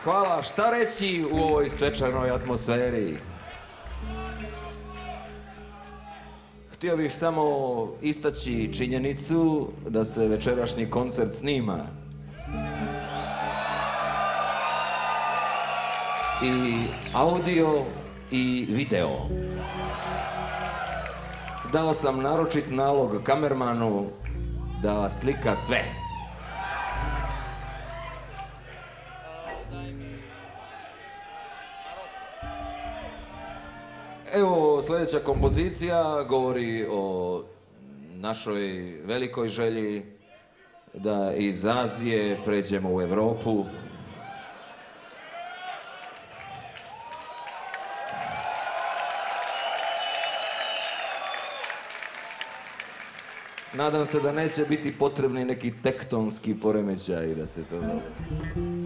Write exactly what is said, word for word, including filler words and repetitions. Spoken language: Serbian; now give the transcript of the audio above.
Hvala, šta reći u ovoj svečanoj atmosferi? Htio bih samo istaći činjenicu da se večerašnji koncert snima. I audio i video. Dao sam naročit nalog kamermanu da slika sve. Evo, sljedeća kompozicija govori o našoj velikoj želji da iz Azije pređemo u Europu. Nadam se da neće biti potrebni neki tektonski poremećaj da se to dogodi.